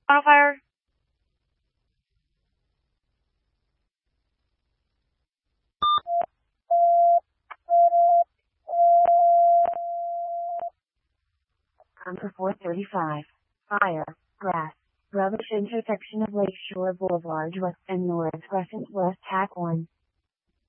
Auto fire. Number 435. Fire, grass, rubbish intersection of Lakeshore Boulevard West and North Crescent West Hack 1.